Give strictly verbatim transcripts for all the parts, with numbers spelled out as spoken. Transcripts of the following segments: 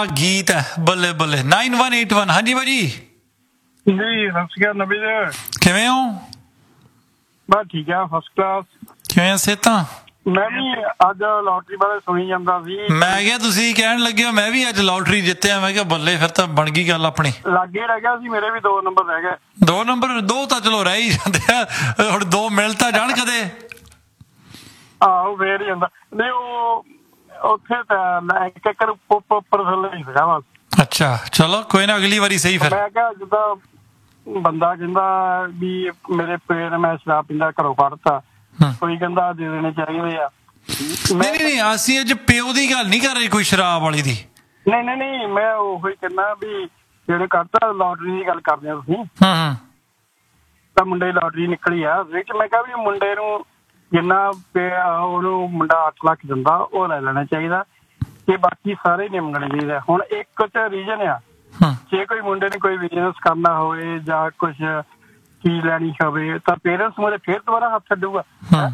ਗੀਤ ਹੈ ਬੱਲੇ ਬੱਲੇ ਨਾਈਨ ਵਨ ਏਟ ਵਨ। ਹਾਂਜੀ ਭਾਜੀ ਜੀ ਸਤਿ ਸ਼੍ਰੀ ਅਕਾਲ ਨਬੀ ਜੀ, ਕਿਵੇਂ ਹੋ? ਬਸ ਠੀਕ ਆ, ਫਸਟ ਕਲਾਸ। ਕਿਵੇਂ ਸਿਹਤਾਂ? ਮੈਂ ਵੀ ਅੱਜ ਲੋਟਰੀ ਬਾਰੇ ਸੁਣੀ ਜਾਂਦਾ ਸੀ। ਮੈਂ ਕਿਹਾ ਤੁਸੀਂ ਕਹਿਣ ਲੱਗੇ ਹੋ ਮੈਂ ਵੀ ਅੱਜ ਲੋਟਰੀ ਜਿੱਤਿਆ, ਮੈਂ ਕਿਹਾ ਬੱਲੇ ਫਿਰ ਤਾਂ ਬਣ ਗਈ ਗੱਲ ਆਪਣੀ। ਲਾਗੇ ਰਹਿ ਗਿਆ ਸੀ, ਮੇਰੇ ਵੀ ਦੋ ਨੰਬਰ ਰਹਿ ਗਏ। ਦੋ ਨੰਬਰ? ਦੋ ਤਾਂ ਚਲੋ ਰਹਿ ਹੀ ਜਾਂਦੇ ਆ, ਹੁਣ ਦੋ ਮਿਲ ਤਾਂ ਜਾਣ ਕਦੇ। ਆਹੋ ਫੇਰ ਹੀ ਜਾਂਦਾ। ਨਹੀਂ ਉਹ ਉੱਥੇ ਤਾਂ ਇੱਕ ਇੱਕ ਉੱਪਰ ਉੱਪਰ ਥੱਲੇ ਨਹੀਂ ਸੀਗਾ ਬਸ। ਅੱਛਾ ਚਲੋ ਕੋਈ ਨਾ, ਅਗਲੀ ਵਾਰੀ ਸਹੀ ਫਿਰ। ਮੈਂ ਕਿਹਾ ਜਿੱਦਾਂ ਬੰਦਾ ਕਹਿੰਦਾ ਵੀ ਮੇਰੇ ਪੇਰ ਮੈਂ ਸ਼ਰਾਬ ਪੀਂਦਾ ਘਰੋਂ ਕੱਢਤਾ, ਕੋਈ ਕਹਿੰਦਾ ਦੇ ਦੇਣੇ ਚਾਹੀਦੇ ਆ। ਨਹੀਂ ਨਹੀਂ ਅਸੀਂ ਅੱਜ ਪਿਓ ਦੀ ਗੱਲ ਨਹੀਂ ਕਰ ਰਹੇ, ਕੋਈ ਸ਼ਰਾਬ ਵਾਲੀ ਦੀ। ਨਹੀਂ ਨਹੀਂ ਨਹੀਂ ਮੈਂ ਉਹੀ ਕਹਿੰਦਾ ਵੀ ਜਿਹੜੇ ਕੱਢਤਾ ਲੋਟਰੀ ਦੀ ਗੱਲ ਕਰਦੇ ਆ ਤੁਸੀਂ। ਹਾਂ ਹਾਂ ਤਾਂ ਮੁੰਡੇ ਦੀ ਲੋਟਰੀ ਨਿਕਲੀ ਆ ਵਿੱਚ। ਮੈਂ ਕਿਹਾ ਵੀ ਮੁੰਡੇ ਨੂੰ ਜਿੰਨਾ ਉਹਨੂੰ ਮੁੰਡਾ ਅੱਠ ਲੱਖ ਦਿੰਦਾ ਉਹ ਲੈ ਲੈਣਾ ਚਾਹੀਦਾ ਤੇ ਬਾਕੀ ਸਾਰੇ ਨਹੀਂ ਮੰਗਣੇ ਚਾਹੀਦਾ। ਹੁਣ ਇੱਕ ਚ ਰੀਜਨ ਆ, ਜੇ ਕੋਈ ਮੁੰਡੇ ਨੇ ਕੋਈ ਬਿਜ਼ਨਸ ਕਰਨਾ ਹੋਵੇ ਜਾਂ ਕੁਛ ਚੀਜ਼ ਲੈਣੀ ਹੋਵੇ ਤਾਂ ਪੇਰੈਂਟਸ ਮੋਰੇ ਫੇਰ ਦੁਬਾਰਾ ਹੱਥ ਛੱਡੂਗਾ।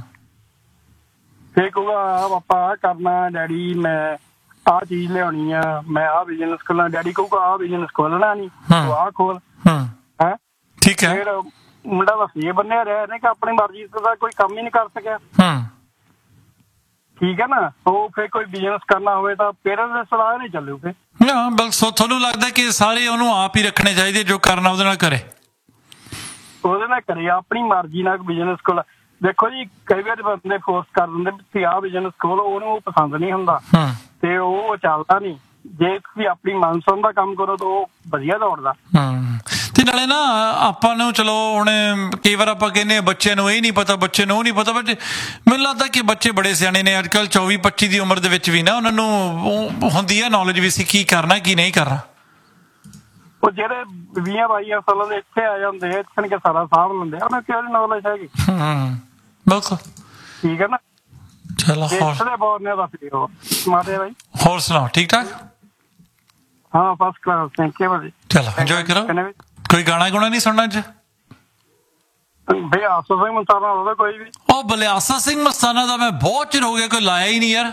ਫੇਰ ਕਹੂਗਾ ਪਾਪਾ ਆਹ ਕਰਨਾ, ਡੈਡੀ ਮੈਂ ਆਹ ਚੀਜ਼ ਲਿਆਉਣੀ ਆ, ਮੈਂ ਆਹ ਬਿਜ਼ਨਸ ਖੋਲਣਾ। ਡੈਡੀ ਕਹੂਗਾ ਆਹ ਬਿਜ਼ਨਸ ਖੋਲਣਾ ਨੀ, ਤੂੰ ਆਹ ਖੋਲ। ਹੈ ਠੀਕ ਹੈ। ਫਿਰ ਮੁੰਡਾ ਬਸ ਇਹ ਬੰਨਿਆ ਰਿਹਾ ਨੇ ਕਿ ਆਪਣੀ ਮਰਜ਼ੀ ਦਾ ਕੋਈ ਕੰਮ ਹੀ ਨਹੀਂ ਕਰ ਸਕਿਆ। ਠੀਕ ਹੈ ਨਾ। ਉਹ ਫਿਰ ਕੋਈ ਬਿਜ਼ਨਸ ਕਰਨਾ ਹੋਵੇ ਤਾਂ ਪੇਰੈਂਟਸ ਦੀ ਸਲਾਹ ਨਹੀਂ ਚੱਲੂ। ਫਿਰ ਹਾਂ ਬਸ ਤੁਹਾਨੂੰ ਲੱਗਦਾ ਕਿ ਸਾਰੇ ਉਹਨੂੰ ਆਪ ਹੀ ਰੱਖਣੇ ਚਾਹੀਦੇ, ਜੋ ਕਰਨਾ ਉਹਦੇ ਨਾਲ ਕਰੇ, ਉਹਦੇ ਨਾਲ ਕਰੇ, ਆਪਣੀ ਮਰਜ਼ੀ ਨਾਲ ਬਿਜ਼ਨਸ ਖੋਲ। ਦੇਖੋ ਜੀ ਕਈ ਵਾਰ ਬੰਦੇ ਫੋਰਸ ਕਰ ਦਿੰਦੇ ਤੁਸੀਂ ਆਹ ਬਿਜ਼ਨਸ ਖੋਲੋ, ਉਹਨੂੰ ਉਹ ਪਸੰਦ ਨਹੀਂ ਹੁੰਦਾ ਤੇ ਉਹ ਚੱਲਦਾ ਨਹੀਂ। ਜੇ ਤੁਸੀਂ ਆਪਣੀ ਮਨਪਸੰਦ ਦਾ ਕੰਮ ਕਰੋ ਤਾਂ ਉਹ ਵਧੀਆ ਦੌੜਦਾ। ਤੇ ਨਾਲੇ ਨਾ ਆਪਾਂ ਨੂੰ ਚਲੋ ਹੁਣ ਕਈ ਵਾਰ ਆਪਾਂ ਕਹਿੰਦੇ ਬੱਚਿਆਂ ਨੂੰ ਇਹ ਨਹੀਂ ਪਤਾ, ਬੱਚੇ ਨੂੰ ਉਹ ਨਹੀਂ ਪਤਾ, ਬਟ ਮੈਨੂੰ ਲੱਗਦਾ ਕਿ ਬੱਚੇ ਬੜੇ ਸਿਆਣੇ ਨੇ ਅੱਜ ਕੱਲ੍ਹ। ਚੌਵੀ ਪੱਚੀ ਦੀ ਉਮਰ ਦੇ ਵਿੱਚ ਵੀ ਨਾ ਉਹਨਾਂ ਨੂੰ ਹੁੰਦੀ ਹੈ ਨੌਲੇਜ ਵੀ ਸੀ ਕੀ ਕਰਨਾ ਕੀ ਨਹੀਂ ਕਰਨਾ। ਉਹ ਜਿਹੜੇ ਵੀਹਾਂ ਬਾਈਆਂ ਸਾਲਾਂ ਦੇ ਇੱਥੇ ਆ ਜਾਂਦੇ ਆ, ਇੱਥੇ ਕੇ ਸਾਰਾ ਸਾਂਭ ਲੈਂਦੇ ਆ, ਉਹਨਾਂ ਕਿਹੜੀ ਨੌਲੇਜ ਹੈਗੀ। ਬਿਲਕੁਲ ਠੀਕ ਹੈ ਨਾ। ਚਲੋ ਹੋਰ ਸੁਣਾਓ, ਠੀਕ ਠਾਕ? ਹਾਂ ਫਸਟ ਕਲਾਸ, ਥੈਂਕ ਯੂ ਭਾਜੀ। ਚਲੋ ਇੰਜੋਏ ਕਰੋ। ਕੋਈ ਗਾਣਾ ਗੁਣਾ ਨਹੀਂ ਸੁਣਨਾ ਅੱਜ? ਬਈ ਆਸਾ ਸਿੰਘ ਮਸਤਾਨਾ ਉਹਦਾ ਕੋਈ ਵੀ। ਉਹ ਬਲੇ ਆਸਾ ਸਿੰਘ ਮਸਤਾਨਾ ਦਾ ਮੈਂ ਬਹੁਤ ਚਿਰ ਹੋ ਗਿਆ ਕੋਈ ਲਾਇਆ ਹੀ ਨਹੀਂ ਯਾਰ।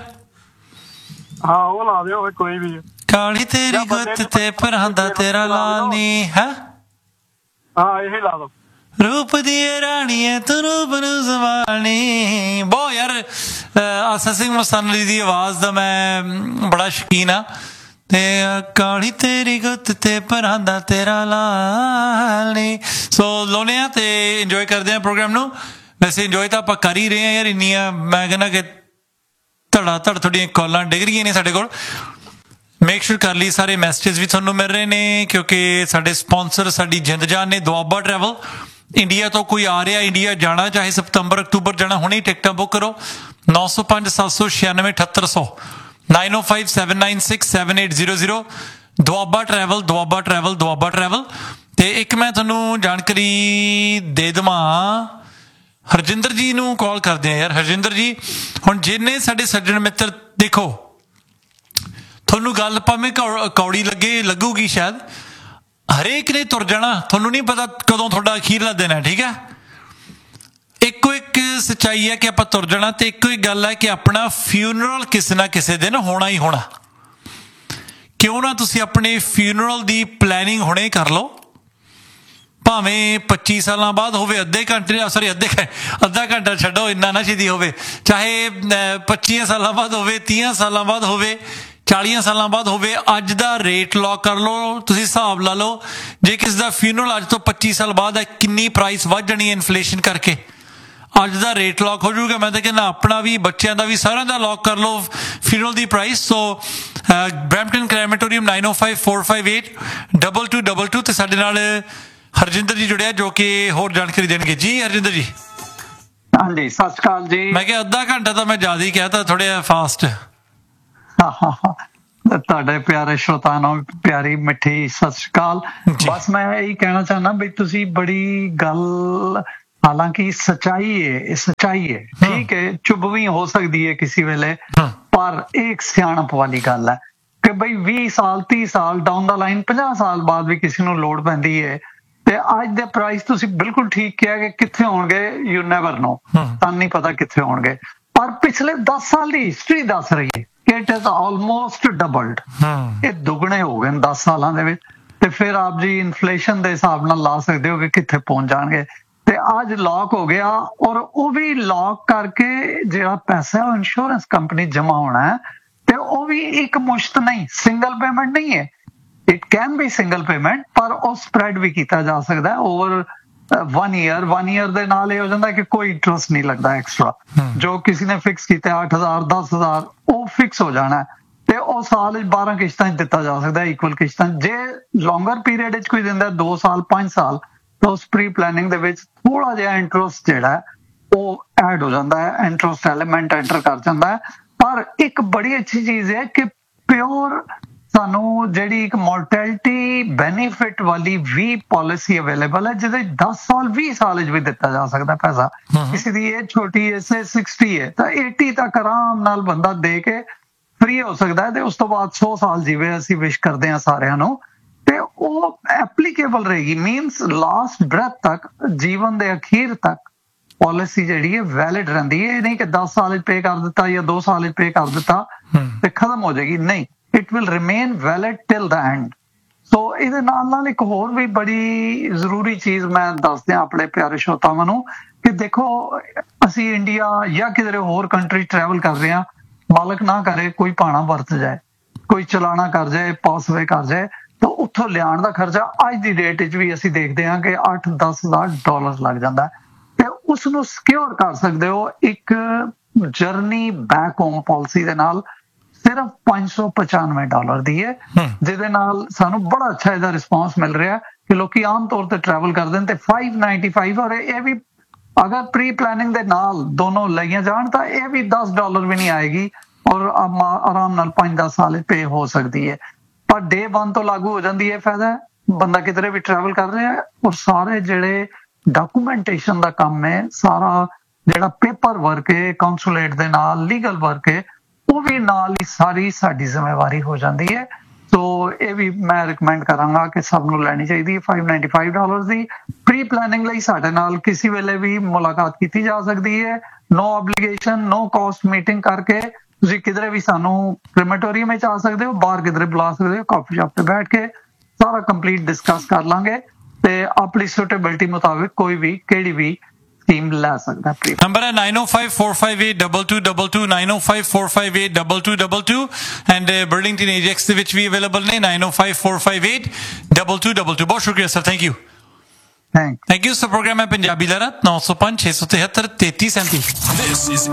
ਹਾਂ ਉਹ ਲਾ ਦਿਓ ਕੋਈ ਵੀ। ਕਾਲੀ ਤੇਰੀ ਗੁੱਤ ਤੇ ਪਰਾਂਦਾ ਤੇਰਾ ਲਾਲ ਨੀ ਹੈ। ਹਾਂ ਇਹ ਲਾ ਦੋ। ਰੂਪ ਦੀ ਰਾਣੀ ਹੈ ਤੂੰ ਰੂਪ ਨੂੰ ਸੰਭਾਲਣੀ। ਬਹੁਤ ਯਾਰ ਆਸਾ ਸਿੰਘ ਮਸਤਾਨਾ ਦੀ ਆਵਾਜ਼ ਦਾ ਮੈਂ ਬੜਾ ਸ਼ੌਕੀਨ ਆ। ਤੇ ਕਾਲੀ ਤੇਰੀ ਗੁੱਤ ਤੇ ਪਰਾਂਦਾ ਤੇਰਾ ਲਾਲ ਨੀ। ਸੋ ਲਾਉਂਦੇ ਆ ਤੇ ਇੰਜੋਏ ਕਰਦੇ ਆ ਪ੍ਰੋਗਰਾਮ ਨੂੰ। ਵੈਸੇ ਇੰਜੋਏ ਤਾਂ ਆਪਾਂ ਕਰ ਹੀ ਰਹੇ ਹਾਂ ਯਾਰ। ਇੰਨੀਆਂ ਮੈਂ ਕਹਿੰਦਾ ਕਿ ਧੜਾ ਧੜ ਤੁਹਾਡੀਆਂ ਕਾਲਾਂ ਡਿੱਗ ਰਹੀਆਂ ਨੇ ਸਾਡੇ ਕੋਲ। ਮੇਕ ਸ਼ੋਰ ਕਰ ਲਈ ਸਾਰੇ ਮੈਸੇਜ ਵੀ ਤੁਹਾਨੂੰ ਮਿਲ ਰਹੇ ਨੇ ਕਿਉਂਕਿ ਸਾਡੇ ਸਪਾਂਸਰ ਸਾਡੀ ਜਿੰਦ ਜਾਨ ਨੇ। ਦੁਆਬਾ ਟਰੈਵਲ ਇੰਡੀਆ ਤੋਂ ਕੋਈ ਆ ਰਿਹਾ, ਇੰਡੀਆ ਜਾਣਾ ਚਾਹੇ ਸਤੰਬਰ ਅਕਤੂਬਰ ਜਾਣਾ, ਹੁਣੇ ਟਿਕਟਾਂ ਬੁੱਕ ਕਰੋ। ਨੌ ਸੌ ਪੰਜ ਸੱਤ ਸੌ ਛਿਆਨਵੇਂ ਅਠੱਤਰ ਸੌ ਨਾਈਨ ਓ five seven nine six seven eight zero zero. Doaba travel Doaba travel Doaba travel. ਤੇ ਇੱਕ ਮੈਂ ਤੁਹਾਨੂੰ ਜਾਣਕਾਰੀ ਦੇ ਦੇਵਾਂ, ਹਰਜਿੰਦਰ ਜੀ ਨੂੰ ਕਾਲ ਕਰਦੇ ਆ ਯਾਰ। ਹਰਜਿੰਦਰ ਜੀ ਹੁਣ ਜਿੰਨੇ ਸਾਡੇ ਸੱਜਣ ਮਿੱਤਰ, ਦੇਖੋ ਤੁਹਾਨੂੰ ਗੱਲ ਭਾਵੇਂ ਕੌੜੀ ਲੱਗੇ ਲੱਗੂਗੀ ਸ਼ਾਇਦ, ਹਰੇਕ ਨੇ ਤੁਰ ਜਾਣਾ, ਤੁਹਾਨੂੰ ਨਹੀਂ ਪਤਾ ਕਦੋਂ ਤੁਹਾਡਾ ਅਖੀਰਲਾ ਦਿਨ ਹੈ। ਠੀਕ ਹੈ। ਇੱਕੋ ਇੱਕ ਸੱਚਾਈ ਹੈ ਕਿ ਆਪਾਂ ਤੁਰ ਜਾਣਾ ਤੇ ਇੱਕੋ ਇੱਕ ਗੱਲ ਹੈ ਕਿ ਆਪਣਾ ਫਿਊਨਰਲ ਕਿਸੇ ਨਾ ਕਿਸੇ ਦਿਨ ਹੋਣਾ ਹੀ ਹੋਣਾ। ਕਿਉਂ ਨਾ ਤੁਸੀਂ ਆਪਣੇ ਫਿਊਨਰਲ ਦੀ ਪਲੈਨਿੰਗ ਹੁਣੇ ਕਰ ਲਓ, ਭਾਵੇਂ ਪੱਚੀ ਸਾਲਾਂ ਬਾਅਦ ਹੋਵੇ, ਅੱਧੇ ਘੰਟੇ ਸੌਰੀ ਅੱਧੇ ਅੱਧਾ ਘੰਟਾ ਛੱਡੋ, ਇੰਨਾ ਨਾ ਛੇਤੀ ਹੋਵੇ, ਚਾਹੇ ਪੱਚੀਆਂ ਸਾਲਾਂ ਬਾਅਦ ਹੋਵੇ, ਤੀਹਾਂ ਸਾਲਾਂ ਬਾਅਦ ਹੋਵੇ, ਚਾਲੀਆਂ ਸਾਲਾਂ ਬਾਅਦ ਹੋਵੇ। ਅੱਜ ਦਾ ਰੇਟ ਲੌਕ ਕਰ ਲਓ। ਤੁਸੀਂ ਹਿਸਾਬ ਲਾ ਲਓ ਜੇ ਕਿਸੇ ਦਾ ਫਿਊਨਰਲ ਅੱਜ ਤੋਂ ਪੱਚੀ ਸਾਲ ਬਾਅਦ ਹੈ ਕਿੰਨੀ ਪ੍ਰਾਈਸ ਵੱਧ ਜਾਣੀ ਹੈ ਇਨਫਲੇਸ਼ਨ ਕਰਕੇ। ਅੱਜ ਦਾ ਰੇਟ ਲੌਕ ਹੋ ਜਾਊਗਾ। ਮੈਂ ਤਾਂ ਕਹਿੰਦਾ ਆਪਣਾ ਵੀ, ਬੱਚਿਆਂ ਦਾ ਵੀ, ਸਾਰਿਆਂ ਦਾ ਲੌਕ ਕਰ ਲਓ ਫਿਊਨਰਲ ਦੀ ਪ੍ਰਾਈਸ। ਸੋ ਬਰੈਂਪਟਨ ਕ੍ਰੈਮੇਟੋਰੀਅਮ ਨਾਈਨ ਓ five four five eight double two double two. ਤੇ ਸਾਡੇ ਨਾਲ ਹਰਜਿੰਦਰ ਜੀ ਜੁੜਿਆ ਜੋ ਕਿ ਹੋਰ ਜਾਣਕਾਰੀ ਦੇਣਗੇ। ਜੀ ਹਰਜਿੰਦਰ ਜੀ। ਹਾਂਜੀ ਸਤਿ ਸ਼੍ਰੀ ਅਕਾਲ ਜੀ। ਮੈਂ ਕਿਹਾ ਅੱਧਾ ਘੰਟਾ ਤਾਂ ਮੈਂ ਜ਼ਿਆਦਾ ਹੀ ਕਿਹਾ ਤਾਂ ਥੋੜ੍ਹਾ ਫਾਸਟ। ਤੁਹਾਡੇ ਪਿਆਰੇ ਸ਼ਰੋਤਾ ਨੂੰ ਪਿਆਰੀ ਮਿੱਠੀ ਸਤਿ ਸ਼੍ਰੀ ਅਕਾਲ। ਬਸ ਮੈਂ ਇਹੀ ਕਹਿਣਾ ਚਾਹੁੰਦਾ ਵੀ ਤੁਸੀਂ ਬੜੀ ਗੱਲ, ਹਾਲਾਂਕਿ ਸੱਚਾਈ ਹੈ, ਇਹ ਸੱਚਾਈ ਹੈ, ਠੀਕ ਹੈ, ਚੁੱਪ ਵੀ ਹੋ ਸਕਦੀ ਹੈ ਕਿਸੇ ਵੇਲੇ, ਪਰ ਇਹ ਇੱਕ ਸਿਆਣਪ ਵਾਲੀ ਗੱਲ ਹੈ ਕਿ ਬਈ ਵੀਹ ਸਾਲ ਤੀਹ ਸਾਲ ਡਾਊਨ ਦਾ ਲਾਈਨ, ਪੰਜਾਹ ਸਾਲ ਬਾਅਦ ਵੀ ਕਿਸੇ ਨੂੰ ਲੋੜ ਪੈਂਦੀ ਹੈ। ਤੇ ਅੱਜ ਦੇ ਪ੍ਰਾਈਸ ਤੁਸੀਂ ਬਿਲਕੁਲ ਠੀਕ ਕਿਹਾ ਕਿ ਕਿੱਥੇ ਹੋਣਗੇ ਯੂ ਨੈਵਰ ਨੋ, ਤੁਹਾਨੂੰ ਨਹੀਂ ਪਤਾ ਕਿੱਥੇ ਹੋਣਗੇ, ਪਰ ਪਿਛਲੇ ਦਸ ਸਾਲ ਦੀ ਹਿਸਟਰੀ ਦੱਸ ਰਹੀ ਹੈ ਕਿ ਇਟ ਇਜ਼ ਆਲਮੋਸਟ ਡਬਲਡ। ਇਹ ਦੁੱਗਣੇ ਹੋ ਗਏ ਦਸ ਸਾਲਾਂ ਦੇ ਵਿੱਚ। ਤੇ ਫਿਰ ਆਪ ਜੀ ਇਨਫਲੇਸ਼ਨ ਦੇ ਹਿਸਾਬ ਨਾਲ ਲਾ ਸਕਦੇ ਹੋ ਕਿ ਕਿੱਥੇ ਪਹੁੰਚ ਜਾਣਗੇ। ਤੇ ਅੱਜ ਲੌਕ ਹੋ ਗਿਆ, ਔਰ ਉਹ ਵੀ ਲੌਕ ਕਰਕੇ ਜਿਹੜਾ ਪੈਸਾ ਉਹ ਇੰਸ਼ੋਰੈਂਸ ਕੰਪਨੀ ਜਮਾ ਹੋਣਾ ਹੈ, ਤੇ ਉਹ ਵੀ ਇੱਕ ਮੁਸ਼ਤ ਨਹੀਂ, ਸਿੰਗਲ ਪੇਮੈਂਟ ਨਹੀਂ ਹੈ। It can be single payment, ਪਰ ਉਹ ਸਪਰੈਡ ਵੀ ਕੀਤਾ ਜਾ ਸਕਦਾ over one year. One year ਦੇ ਨਾਲ ਇਹ ਹੋ ਜਾਂਦਾ ਕਿ ਕੋਈ ਇੰਟਰਸਟ ਨਹੀਂ ਲੱਗਦਾ ਐਕਸਟਰਾ। ਜੋ ਕਿਸੇ ਨੇ ਫਿਕਸ ਕੀਤਾ ਅੱਠ ਹਜ਼ਾਰ ਦਸ ਹਜ਼ਾਰ ਉਹ ਫਿਕਸ ਹੋ ਜਾਣਾ, ਤੇ ਉਹ ਸਾਲ ਵਿੱਚ ਬਾਰਾਂ ਕਿਸ਼ਤਾਂ 'ਚ ਦਿੱਤਾ ਜਾ ਸਕਦਾ, ਇਕੁਅਲ ਕਿਸ਼ਤਾਂ। ਜੇ ਲੌਂਗਰ ਪੀਰੀਅਡ ਵਿੱਚ ਕੋਈ ਦਿੰਦਾ ਦੋ ਸਾਲ ਪੰਜ ਸਾਲ, ਤਾਂ ਉਸ ਪ੍ਰੀ ਪਲੈਨਿੰਗ ਦੇ ਵਿੱਚ ਥੋੜਾ ਜਿਹਾ ਇੰਟਰਸਟ ਜਿਹੜਾ ਉਹ ਐਡ ਹੋ ਜਾਂਦਾ ਹੈ, ਇੰਟਰਸਟ ਐਲੀਮੈਂਟ ਐਂਟਰ ਕਰ ਜਾਂਦਾ ਹੈ। ਪਰ ਇੱਕ ਬੜੀ ਅੱਛੀ ਚੀਜ਼ ਹੈ ਕਿ ਪਿਓਰ ਸਾਨੂੰ ਜਿਹੜੀ ਇੱਕ ਮੋਰਟੈਲਿਟੀ ਬੈਨੀਫਿਟ ਵਾਲੀ ਵੀ ਪਾਲਿਸੀ ਅਵੇਲੇਬਲ ਹੈ, ਜਿਹਦੇ ਦਸ ਸਾਲ ਵੀਹ ਸਾਲ ਵਿੱਚ ਵੀ ਦਿੱਤਾ ਜਾ ਸਕਦਾ ਪੈਸਾ। ਕਿਸੇ ਦੀ ਏਜ ਛੋਟੀ ਹੈ, ਸੇ ਸਿਕਸਟੀ ਹੈ, ਤਾਂ ਏਟੀ ਤੱਕ ਆਰਾਮ ਨਾਲ ਬੰਦਾ ਦੇ ਕੇ ਫ੍ਰੀ ਹੋ ਸਕਦਾ ਹੈ, ਤੇ ਉਸ ਤੋਂ ਬਾਅਦ ਸੌ ਸਾਲ ਜੀਵੇ। ਅਸੀਂ ਵਿਸ਼ ਕਰਦੇ ਹਾਂ ਸਾਰਿਆਂ ਨੂੰ, ਤੇ ਉਹ ਐਪਲੀਕੇਬਲ ਰਹੇਗੀ। ਮੀਨਸ ਲਾਸਟ ਬ੍ਰੈਥ ਤੱਕ, ਜੀਵਨ ਦੇ ਅਖੀਰ ਤੱਕ ਪਾਲਿਸੀ ਜਿਹੜੀ ਹੈ ਵੈਲਿਡ ਰਹਿੰਦੀ ਹੈ। ਇਹ ਨਹੀਂ ਕਿ ਦਸ ਸਾਲ ਵਿੱਚ ਪੇ ਕਰ ਦਿੱਤਾ ਜਾਂ ਦੋ ਸਾਲ ਵਿੱਚ ਪੇ ਕਰ ਦਿੱਤਾ ਤੇ ਖਤਮ ਹੋ ਜਾਏਗੀ, ਨਹੀਂ। It will remain valid till the and. ਸੋ ਇਹਦੇ ਨਾਲ ਨਾਲ ਇੱਕ ਹੋਰ ਵੀ ਬੜੀ ਜ਼ਰੂਰੀ ਚੀਜ਼ ਮੈਂ ਦੱਸ ਦਿਆਂ ਆਪਣੇ ਪਿਆਰੇ ਸ਼ਰੋਤਾਵਾਂ ਨੂੰ ਕਿ ਦੇਖੋ, ਅਸੀਂ ਇੰਡੀਆ ਜਾਂ ਕਿਧਰੇ ਹੋਰ ਕੰਟਰੀ ਟਰੈਵਲ ਕਰ ਰਹੇ ਹਾਂ, ਮਾਲਕ ਨਾ ਕਰੇ ਕੋਈ ਭਾਣਾ ਵਰਤ ਜਾਏ, ਕੋਈ ਚਲਾਣਾ ਕਰ ਜਾਏ, ਪਾਸਵੇ ਕਰ ਜਾਏ, ਤਾਂ ਉੱਥੋਂ ਲਿਆਉਣ ਦਾ ਖਰਚਾ ਅੱਜ ਦੀ ਡੇਟ ਵਿੱਚ ਵੀ ਅਸੀਂ ਦੇਖਦੇ ਹਾਂ ਕਿ ਅੱਠ ਦਸ ਹਜ਼ਾਰ ਡਾਲਰ ਲੱਗ ਜਾਂਦਾ। ਤੇ ਉਸ ਨੂੰ ਸਿਕਿਉਰ ਕਰ ਸਕਦੇ ਹੋ ਇੱਕ ਜਰਨੀ ਬੈਕ ਹੋਮ ਪਾਲਿਸੀ ਦੇ ਨਾਲ, ਸਿਰਫ ਪੰਜ ਸੌ ਪਚਾਨਵੇਂ ਡਾਲਰ ਦੀ ਹੈ, ਜਿਹਦੇ ਨਾਲ ਸਾਨੂੰ ਬੜਾ ਅੱਛਾ ਇਹਦਾ ਰਿਸਪੌਂਸ ਮਿਲ ਰਿਹਾ ਕਿ ਲੋਕੀ ਆਮ ਤੌਰ ਤੇ ਟਰੈਵਲ ਕਰਦੇ ਨੇ। ਤੇ ਪੰਜ ਸੌ ਪਚਾਨਵੇਂ, ਔਰ ਇਹ ਵੀ ਅਗਰ ਪ੍ਰੀ ਪਲੈਨਿੰਗ ਦੇ ਨਾਲ ਦੋਨੋਂ ਲਈਆਂ ਜਾਣ ਤਾਂ ਇਹ ਵੀ ਦਸ ਡਾਲਰ ਵੀ ਨਹੀਂ ਆਏਗੀ, ਔਰ ਆਰਾਮ ਨਾਲ ਪੰਜ ਦਸ ਸਾਲ ਪੇ ਹੋ ਸਕਦੀ ਹੈ। ਪਰ ਡੇ ਵਨ ਤੋਂ ਲਾਗੂ ਹੋ ਜਾਂਦੀ ਹੈ। ਫਾਇਦਾ ਬੰਦਾ ਕਿਧਰੇ ਵੀ ਟਰੈਵਲ ਕਰ ਰਿਹਾ ਹੈ, ਔਰ ਸਾਰੇ ਜਿਹੜੇ ਡਾਕੂਮੈਂਟੇਸ਼ਨ ਦਾ ਕੰਮ ਹੈ, ਸਾਰਾ ਜਿਹੜਾ ਪੇਪਰ ਵਰਕ ਹੈ, ਕਾਉਂਸੂਲੇਟ ਦੇ ਨਾਲ ਲੀਗਲ ਵਰਕ ਹੈ, ਉਹ ਵੀ ਨਾਲ ਹੀ ਸਾਰੀ ਸਾਡੀ ਜ਼ਿੰਮੇਵਾਰੀ ਹੋ ਜਾਂਦੀ ਹੈ। ਸੋ ਇਹ ਵੀ ਮੈਂ ਰਿਕਮੈਂਡ ਕਰਾਂਗਾ ਕਿ ਸਭ ਨੂੰ ਲੈਣੀ ਚਾਹੀਦੀ ਹੈ ਪੰਜ ਸੌ ਪਚਾਨਵੇਂ ਡਾਲਰ ਦੀ। ਪ੍ਰੀ ਪਲੈਨਿੰਗ ਲਈ ਸਾਡੇ ਨਾਲ ਕਿਸੇ ਵੇਲੇ ਵੀ ਮੁਲਾਕਾਤ ਕੀਤੀ ਜਾ ਸਕਦੀ ਹੈ, ਨੋ ਆਬਲੀਗੇਸ਼ਨ, ਨੋ ਕਾਸਟ ਮੀਟਿੰਗ ਕਰਕੇ। ਤੁਸੀਂ ਕਿਧਰੇ ਵੀ ਸਾਨੂੰ ਕ੍ਰੀਮੇਟੋਰੀਅਮ ਵਿੱਚ ਆ ਸਕਦੇ ਹੋ, ਬਾਹਰ ਕਿਧਰੇ ਬੁਲਾ ਸਕਦੇ ਹੋ, ਕਾਫੀ ਸ਼ਾਪ ਤੇ ਬੈਠ ਕੇ ਸਾਰਾ ਕੰਪਲੀਟ ਡਿਸਕਸ ਕਰ ਲਾਂਗੇ, ਤੇ ਆਪਣੀ ਸੁਟੇਬਿਲਿਟੀ ਮੁਤਾਬਿਕ ਕੋਈ ਵੀ ਕਿਹੜੀ ਵੀ ਸਕੀਮ ਲੈ ਸਕਦਾ। ਨੰਬਰ ਹੈ nine oh five four five eight two two two two nine oh five four five eight two two two two, and Burlington ਏਜੈਕਸ ਦੇ ਵਿੱਚ ਵੀ ਅਵੇਲੇਬਲ ਨੇ nine oh five four five eight two two two two। ਬਹੁਤ ਸ਼ੁਕਰੀਆ sir, thank you thank you sir. Programme ਹੈ ਪੰਜਾਬੀ ਲਹਿਰਾਂ ਨੌ ਸੌ ਪੰਜ ਛੇ ਸੌ ਤਿਹੱਤਰ ਤੇਤੀ ਸੈਂਤੀ।